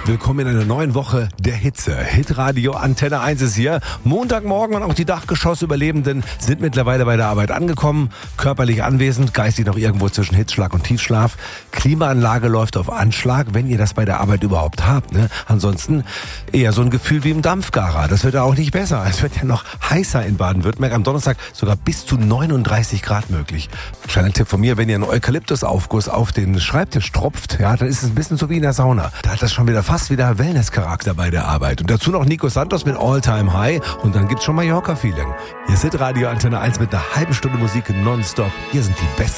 willkommen in einer neuen Woche der Hitze. Hitradio Antenne 1 ist hier. Montagmorgen und auch die Dachgeschossüberlebenden sind mittlerweile bei der Arbeit angekommen. Körperlich anwesend, geistig noch irgendwo zwischen Hitzschlag und Tiefschlaf. Klimaanlage läuft auf Anschlag, wenn ihr das bei der Arbeit überhaupt habt. Ne? Ansonsten eher so ein Gefühl wie im Dampfgarer. Das wird ja auch nicht besser. Es wird ja noch heißer in Baden-Württemberg. Am Donnerstag sogar bis zu 39 Grad möglich. Kleiner Tipp von mir, wenn ihr einen Eukalyptusaufguss auf den Schreibtisch tropft, ja, dann ist es ein bisschen so wie in der Sauna. Da hat das schon wieder fast wieder Wellness-Charakter bei der Arbeit. Und dazu noch Nico Santos mit All-Time High und dann gibt's schon Mallorca-Feeling. Hier ist Hitradio Antenne 1 mit einer halben Stunde Musik nonstop. Hier sind die besten